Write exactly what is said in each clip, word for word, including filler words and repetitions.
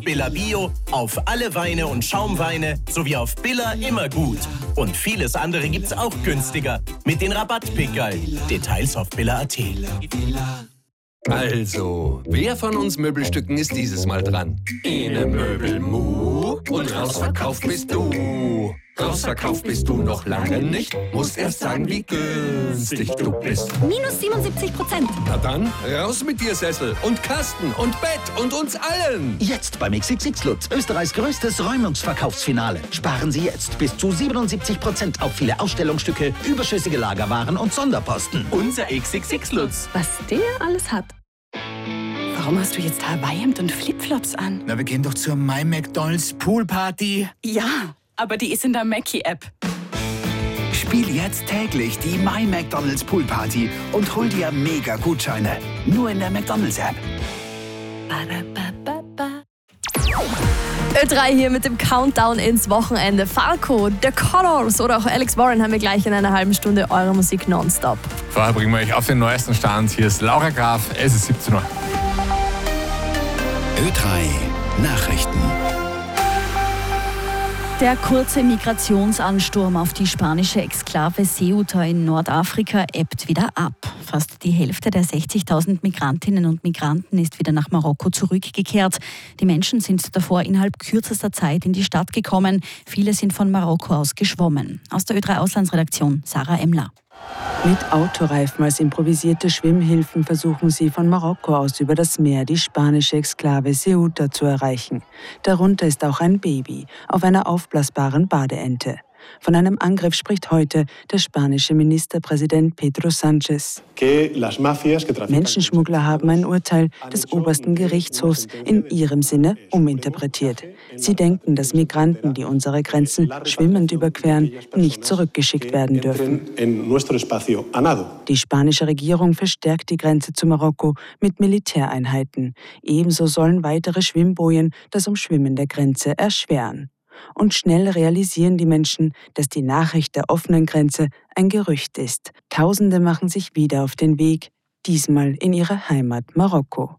Billa Bio, auf alle Weine und Schaumweine sowie auf Billa Immergut. Und vieles andere gibt's auch günstiger mit den Rabattpickerl. Details auf billa punkt at. Also, wer von uns Möbelstücken ist dieses Mal dran? Ene Möbelmu und rausverkauft bist du. Rausverkauft bist du noch lange nicht. Musst erst sagen, wie günstig du bist. Minus siebenundsiebzig Prozent. Na dann, raus mit dir, Sessel und Kasten und Bett und uns allen. Jetzt beim X X X Lutz, Österreichs größtes Räumungsverkaufsfinale. Sparen Sie jetzt bis zu siebenundsiebzig Prozent auf viele Ausstellungsstücke, überschüssige Lagerwaren und Sonderposten. Unser X X X Lutz. Was der alles hat. Warum hast du jetzt Hawaii-Hemd und Flipflops an? Na, wir gehen doch zur My McDonald's Poolparty. Ja, aber die ist in der Mackie-App. Spiel jetzt täglich die My McDonald's Poolparty und hol dir mega Gutscheine. Nur in der McDonald's-App. Ö drei hier mit dem Countdown ins Wochenende. Falco, The Colors oder auch Alex Warren haben wir gleich in einer halben Stunde eure Musik nonstop. Vorher bringen wir euch auf den neuesten Stand. Hier ist Laura Graf, es ist siebzehn Uhr. Ö drei Nachrichten. Der kurze Migrationsansturm auf die spanische Exklave Ceuta in Nordafrika ebbt wieder ab. Fast die Hälfte der sechzigtausend Migrantinnen und Migranten ist wieder nach Marokko zurückgekehrt. Die Menschen sind davor innerhalb kürzester Zeit in die Stadt gekommen. Viele sind von Marokko aus geschwommen. Aus der Ö drei Auslandsredaktion Sarah Emler. Mit Autoreifen als improvisierte Schwimmhilfen versuchen sie von Marokko aus über das Meer die spanische Exklave Ceuta zu erreichen. Darunter ist auch ein Baby auf einer aufblasbaren Badeente. Von einem Angriff spricht heute der spanische Ministerpräsident Pedro Sánchez. Menschenschmuggler haben ein Urteil des obersten Gerichtshofs in ihrem Sinne uminterpretiert. Sie denken, dass Migranten, die unsere Grenzen schwimmend überqueren, nicht zurückgeschickt werden dürfen. Die spanische Regierung verstärkt die Grenze zu Marokko mit Militäreinheiten. Ebenso sollen weitere Schwimmbojen das Umschwimmen der Grenze erschweren. Und schnell realisieren die Menschen, dass die Nachricht der offenen Grenze ein Gerücht ist. Tausende machen sich wieder auf den Weg, diesmal in ihre Heimat Marokko.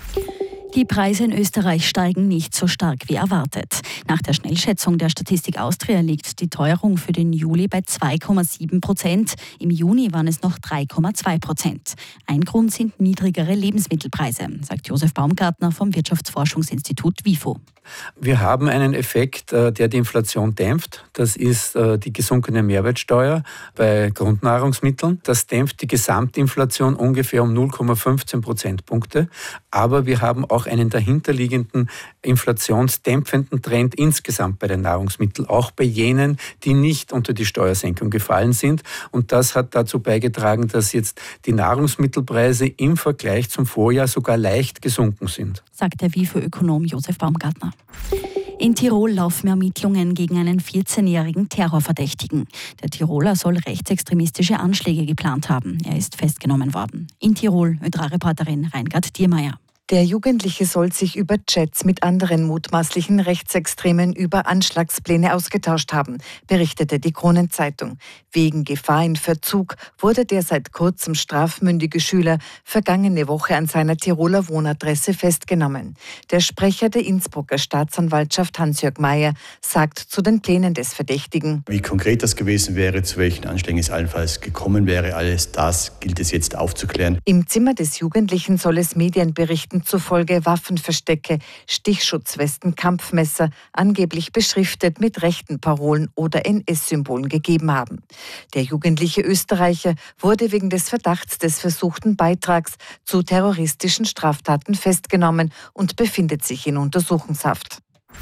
Die Preise in Österreich steigen nicht so stark wie erwartet. Nach der Schnellschätzung der Statistik Austria liegt die Teuerung für den Juli bei zwei Komma sieben Prozent. Im Juni waren es noch drei Komma zwei Prozent. Ein Grund sind niedrigere Lebensmittelpreise, sagt Josef Baumgartner vom Wirtschaftsforschungsinstitut WIFO. Wir haben einen Effekt, der die Inflation dämpft. Das ist die gesunkene Mehrwertsteuer bei Grundnahrungsmitteln. Das dämpft die Gesamtinflation ungefähr um null Komma fünfzehn Prozentpunkte. Aber wir haben auch einen dahinterliegenden inflationsdämpfenden Trend insgesamt bei den Nahrungsmitteln, auch bei jenen, die nicht unter die Steuersenkung gefallen sind. Und das hat dazu beigetragen, dass jetzt die Nahrungsmittelpreise im Vergleich zum Vorjahr sogar leicht gesunken sind, sagt der WIFO-Ökonom Josef Baumgartner. In Tirol laufen Ermittlungen gegen einen vierzehnjährigen Terrorverdächtigen. Der Tiroler soll rechtsextremistische Anschläge geplant haben. Er ist festgenommen worden. In Tirol, Ö drei Reporterin Reingard Diermeier. Der Jugendliche soll sich über Chats mit anderen mutmaßlichen Rechtsextremen über Anschlagspläne ausgetauscht haben, berichtete die Kronenzeitung. Wegen Gefahr in Verzug wurde der seit kurzem strafmündige Schüler vergangene Woche an seiner Tiroler Wohnadresse festgenommen. Der Sprecher der Innsbrucker Staatsanwaltschaft Hans-Jörg Mayer sagt zu den Plänen des Verdächtigen: Wie konkret das gewesen wäre, zu welchen Anschlägen es allenfalls gekommen wäre, alles das gilt es jetzt aufzuklären. Im Zimmer des Jugendlichen soll es Medienberichten zufolge Waffenverstecke, Stichschutzwesten, Kampfmesser, angeblich beschriftet mit rechten Parolen oder N S-Symbolen gegeben haben. Der jugendliche Österreicher wurde wegen des Verdachts des versuchten Beitrags zu terroristischen Straftaten festgenommen und befindet sich in Untersuchungshaft.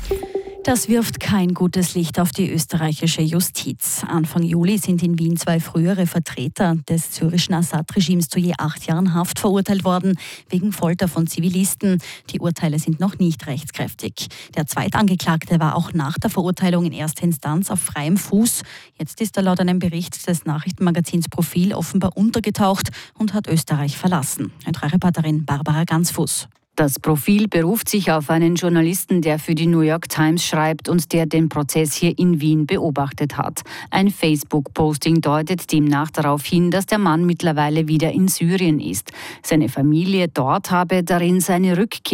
Das wirft kein gutes Licht auf die österreichische Justiz. Anfang Juli sind in Wien zwei frühere Vertreter des syrischen Assad-Regimes zu je acht Jahren Haft verurteilt worden, wegen Folter von Zivilisten. Die Urteile sind noch nicht rechtskräftig. Der Zweitangeklagte war auch nach der Verurteilung in erster Instanz auf freiem Fuß. Jetzt ist er laut einem Bericht des Nachrichtenmagazins Profil offenbar untergetaucht und hat Österreich verlassen. Ö drei Reporterin Barbara Gansfuß. Das Profil beruft sich auf einen Journalisten, der für die New York Times schreibt und der den Prozess hier in Wien beobachtet hat. Ein Facebook-Posting deutet demnach darauf hin, dass der Mann mittlerweile wieder in Syrien ist. Seine Familie dort habe darin seine Rückkehr